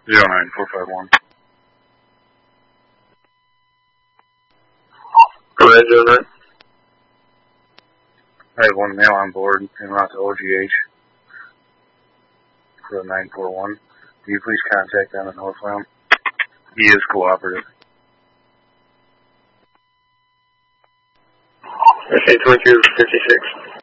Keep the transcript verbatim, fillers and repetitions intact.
zero nine four five one. Go ahead, zero nine. I have one male on board en route to O G H for the nine four one. Can you please contact them at Northbound? He is cooperative. S A twenty-two fifty-six.